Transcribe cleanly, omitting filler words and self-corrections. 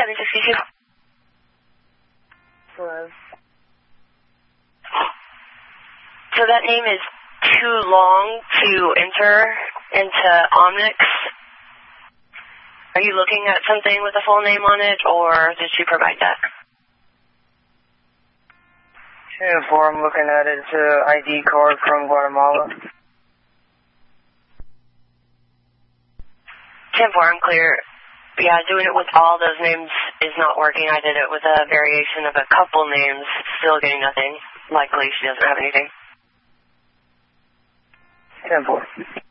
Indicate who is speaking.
Speaker 1: 762.
Speaker 2: Hello.
Speaker 1: So that name is too long to enter into Omnix. Are you looking at something with a full name on it, or did you provide that?
Speaker 2: 10-4, I'm looking at it. It's an ID card from Guatemala.
Speaker 1: 10-4, I'm clear. Yeah, doing it with all those names is not working. I did it with a variation of a couple names, still getting nothing. Likely she doesn't have anything.
Speaker 2: 10-4.